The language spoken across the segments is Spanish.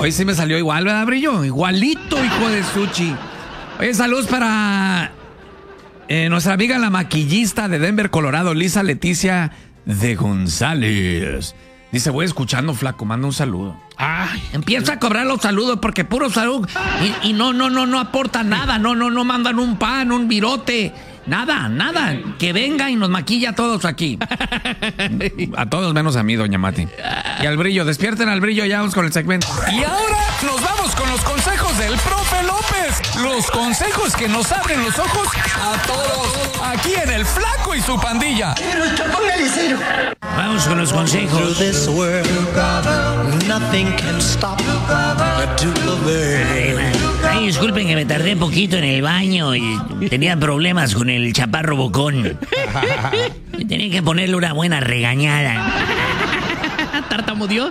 Hoy sí me salió igual, ¿verdad, Brillo? Igualito, hijo de Suchi. Oye, saludos para nuestra amiga la maquillista de Denver, Colorado, Lisa Leticia de González. Dice, voy escuchando, flaco, manda un saludo. Ay, empieza a cobrar los saludos porque puro salud y no aporta nada, no mandan un pan, un virote, nada, que venga y nos maquilla a todos aquí. A todos menos a mí, doña Mati. Y al Brillo, despierten al Brillo, ya vamos con el segmento. Y ahora nos vamos con los consejos del profe López. Los consejos que nos abren los ojos a todos. Aquí en El Flaco y su pandilla. Vamos con los consejos. Ay, disculpen que me tardé poquito en el baño y tenía problemas con el chaparro bocón. Tenía que ponerle una buena regañada. ¿Tartamudeó?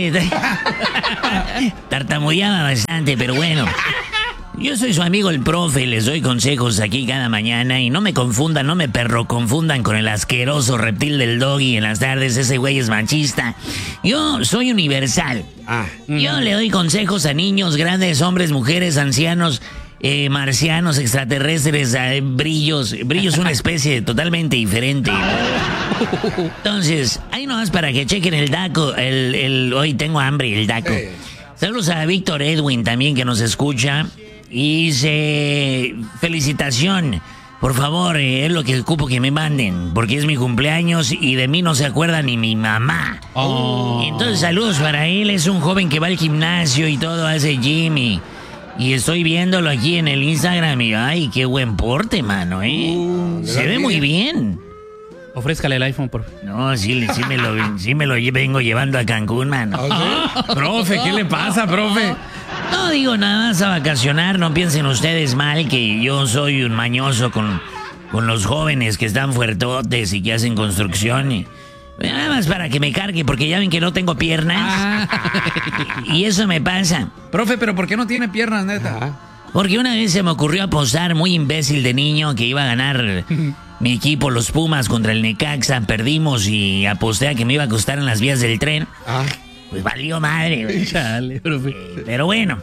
Tartamudeaba bastante, pero bueno. Yo soy su amigo el profe y les doy consejos aquí cada mañana. Y no me confundan, no me confundan con el asqueroso reptil del Doggy en las tardes. Ese güey es machista. Yo soy universal. Yo le doy consejos a niños, grandes, hombres, mujeres, ancianos, marcianos, extraterrestres, brillos. Brillo es una especie totalmente diferente. Entonces, ahí nomás para que chequen el daco. Hoy tengo hambre, el daco. Saludos a Víctor Edwin también que nos escucha. Y dice, felicitación, por favor, es lo que ocupo que me manden, porque es mi cumpleaños y de mí no se acuerda ni mi mamá. Entonces, saludos para él, es un joven que va al gimnasio y todo, hace gym y estoy viéndolo aquí en el Instagram y ay, qué buen porte, mano, se ve muy bien. Ofrézcale el iPhone, por favor. No, sí me lo vengo llevando a Cancún, mano. Profe, ¿qué le pasa, profe? No, digo, nada más a vacacionar, no piensen ustedes mal que yo soy un mañoso con los jóvenes que están fuertotes y que hacen construcción y nada más para que me cargue, porque ya ven que no tengo piernas. Y eso me pasa. Profe, ¿pero por qué no tiene piernas, neta? Porque una vez se me ocurrió apostar muy imbécil de niño que iba a ganar mi equipo, los Pumas, contra el Necaxa. Perdimos y aposté a que me iba a costar en las vías del tren. Pues valió madre, güey. Chale, profe. Pero bueno.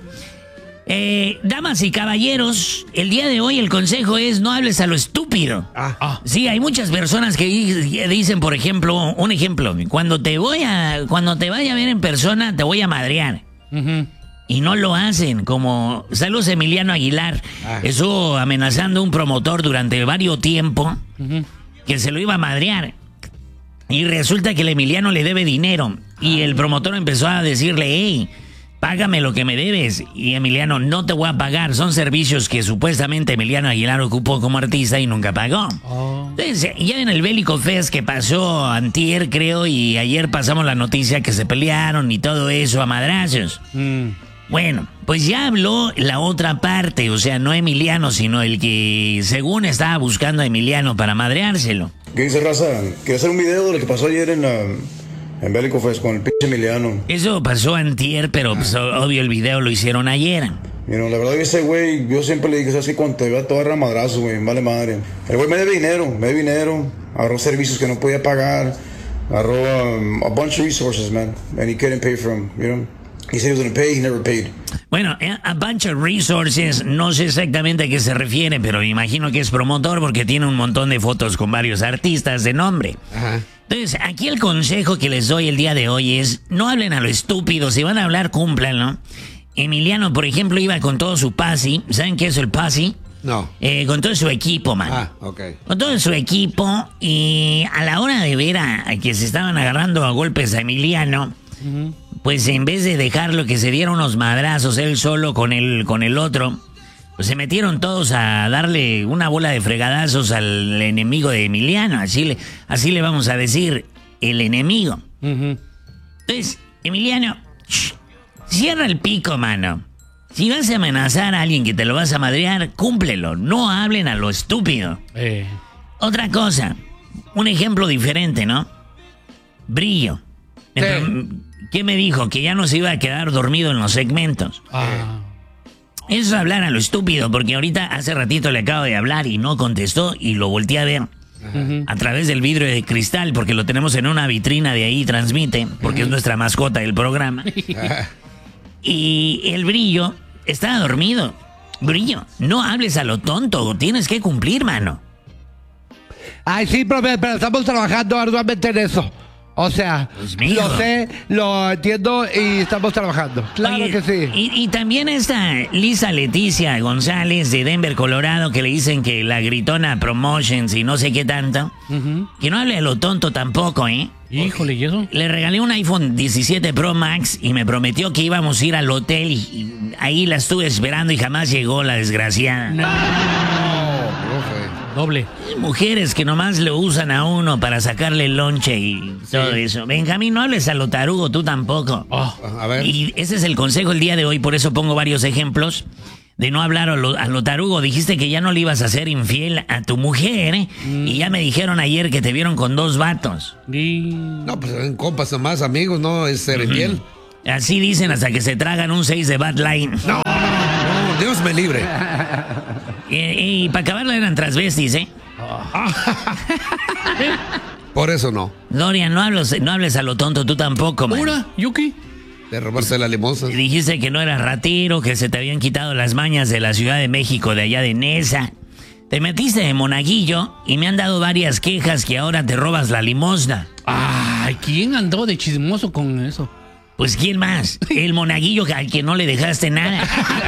Damas y caballeros, el día de hoy el consejo es no hables a lo estúpido. Sí, hay muchas personas que dicen, por ejemplo, un ejemplo, cuando te vaya a ver en persona te voy a madrear. Y no lo hacen, como saludos Emiliano Aguilar. Estuvo amenazando a un promotor durante varios tiempo que se lo iba a madrear. Y resulta que el Emiliano le debe dinero. Y el promotor empezó a decirle, hey, págame lo que me debes. Y Emiliano, no te voy a pagar. Son servicios que supuestamente Emiliano Aguilar ocupó como artista y nunca pagó. Entonces, ya en el Bélico Fest que pasó antier, creo, y ayer pasamos la noticia que se pelearon y todo eso a madrazos. Bueno, pues ya habló la otra parte, o sea, no Emiliano, sino el que según estaba buscando a Emiliano para madreárselo. ¿Qué dice, raza? Quiero hacer un video de lo que pasó ayer en Bélico Fest con el pinche Emiliano. Eso pasó antier, pero pues, obvio el video lo hicieron ayer. La verdad que ese güey, yo siempre le dije, así cuando te vea todo agarra madrazo, güey, vale madre. El güey me debe dinero, agarró servicios que no podía pagar, agarró a bunch of resources, man, and he couldn't pay for them, you know? He said he was going to pay, he never paid. Bueno, a bunch of resources, no sé exactamente a qué se refiere, pero me imagino que es promotor porque tiene un montón de fotos con varios artistas de nombre. Entonces, aquí el consejo que les doy el día de hoy es, no hablen a lo estúpido, si van a hablar, cúmplanlo. Emiliano, por ejemplo, iba con todo su posse. ¿Saben qué es el posse? No. Con todo su equipo, man. Con todo su equipo, y a la hora de ver a que se estaban agarrando a golpes a Emiliano, pues en vez de dejarlo que se diera unos madrazos él solo con el otro, pues se metieron todos a darle una bola de fregadazos al enemigo de Emiliano. Así le vamos a decir, el enemigo. Entonces, Emiliano, cierra el pico, mano. Si vas a amenazar a alguien que te lo vas a madrear, cúmplelo. No hablen a lo estúpido. Otra cosa, un ejemplo diferente, ¿no? Brillo. ¿Qué me dijo? Que ya no se iba a quedar dormido en los segmentos. Eso es hablar a lo estúpido, porque ahorita hace ratito le acabo de hablar y no contestó y lo volteé a ver a través del vidrio de cristal, porque lo tenemos en una vitrina de ahí, transmite, porque es nuestra mascota del programa. Y el Brillo estaba dormido. Brillo, no hables a lo tonto, tienes que cumplir, mano. Ay, sí, profe, pero estamos trabajando arduamente en eso. O sea, Pues mira. lo sé, lo entiendo y estamos trabajando. Claro Oye, que sí. Y también esta Lisa Leticia González de Denver, Colorado, que le dicen que la gritona Promotions y no sé qué tanto. Que no hable a lo tonto tampoco, ¿eh? Híjole, ¿y eso? Le regalé un iPhone 17 Pro Max y me prometió que íbamos a ir al hotel y ahí la estuve esperando y jamás llegó la desgraciada. Doble. Mujeres que nomás lo usan a uno para sacarle el lonche y todo eso. Benjamín, no hables a lo tarugo, tú tampoco. A ver. Y ese es el consejo el día de hoy, por eso pongo varios ejemplos de no hablar a lo tarugo. Dijiste que ya no le ibas a ser infiel a tu mujer, ¿eh? Y ya me dijeron ayer que te vieron con 2 vatos. No, pues en compas nomás, amigos, no es ser infiel. Así dicen hasta que se tragan un 6 de Bad Line. No, Dios me libre. Y para acabarla eran transvestis, ¿eh? Por eso no. Dorian, no hables a lo tonto, tú tampoco, man. ¿Pura, Yuki? De robarse las limosnas. Dijiste que no eras ratero, que se te habían quitado las mañas de la Ciudad de México, de allá de Nesa. Te metiste de monaguillo y me han dado varias quejas que ahora te robas la limosna. Ay, ¿quién andó de chismoso con eso? Pues ¿quién más? El monaguillo al que no le dejaste nada.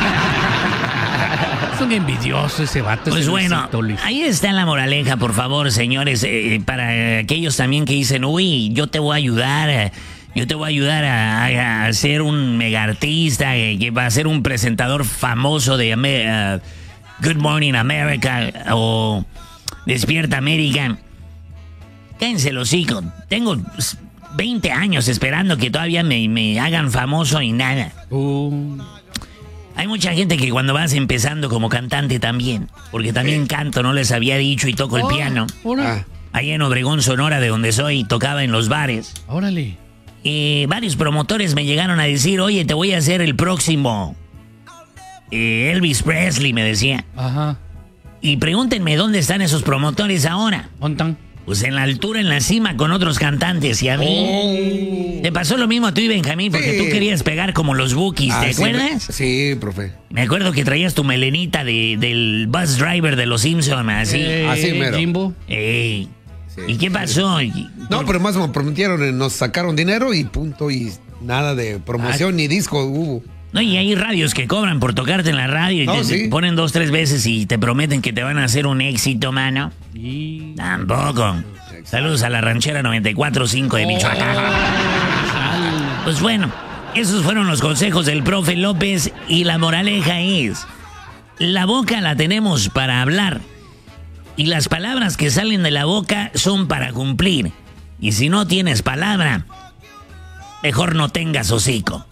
Es un envidioso ese vato. Pues ese bueno, Luisito, Luis. ahí está la moraleja, por favor, señores, para aquellos también que dicen, uy, yo te voy a ayudar. Yo te voy a ayudar a ser un mega artista, que va a ser un presentador famoso de Good Morning America o Despierta América. Cállense los hocico. Tengo 20 años esperando que todavía me hagan famoso y nada. Hay mucha gente que cuando vas empezando como cantante también, porque también canto, no les había dicho, y toco el piano. Órale. Allá en Obregón, Sonora, de donde soy, tocaba en los bares. Órale. Varios promotores me llegaron a decir, oye, te voy a hacer el próximo Elvis Presley, me decía. Ajá. Y pregúntenme dónde están esos promotores ahora. ¿Ontan? Pues en la altura, en la cima, con otros cantantes. Y a mí te pasó lo mismo a tú y Benjamín, porque Sí. tú querías pegar como los Bookies, ¿te Sí, acuerdas? sí, profe. Me acuerdo que traías tu melenita del bus driver de los Simpsons, así. Así mero. Jimbo. Ey. Sí. ¿Y qué pasó? No, pero más me prometieron, nos sacaron dinero y punto, y nada de promoción ni disco hubo. No, y hay radios que cobran por tocarte en la radio y No, te sí. ponen 2, 3 veces y te prometen que te van a hacer un éxito, mano. Y... Tampoco. Saludos a la ranchera 94.5 de Michoacán. Pues bueno, esos fueron los consejos del profe López y la moraleja es, la boca la tenemos para hablar y las palabras que salen de la boca son para cumplir. Y si no tienes palabra, mejor no tengas hocico.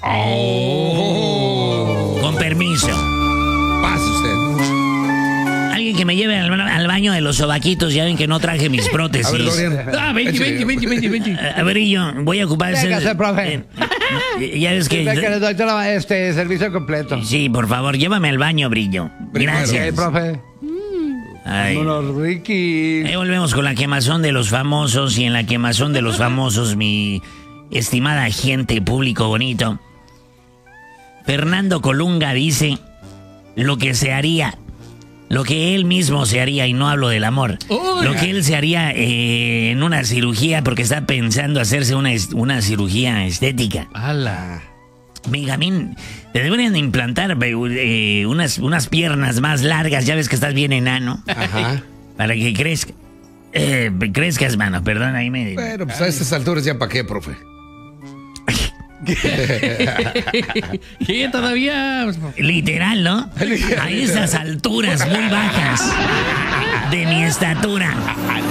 Con permiso. Pase usted. Alguien que me lleve al baño de los sobaquitos, ya ven que no traje mis prótesis. A ver, Dorian. Ah, 20. A ver, y yo voy a ocupar ese... Véngase, profe. Ya ves Que que... les doy servicio completo. Sí, por favor, llévame al baño, Brillo. Primero. Gracias. Ok, profe. Ay. Vámonos, Ricky. Ahí volvemos con la quemazón de los famosos, y en la quemazón de los famosos, mi estimada gente, público bonito, Fernando Colunga dice lo que se haría, lo que él mismo se haría, y no hablo del amor, lo que él se haría en una cirugía, porque está pensando hacerse una cirugía estética. ¡Hala! Benjamín, te deberían de implantar unas piernas más largas, ya ves que estás bien enano, Ajá. para que crezcas, mano, perdón, ahí me... Bueno, pues a estas alturas ya para qué, profe. ¿Qué todavía? Literal, ¿no? A esas alturas muy bajas de mi estatura.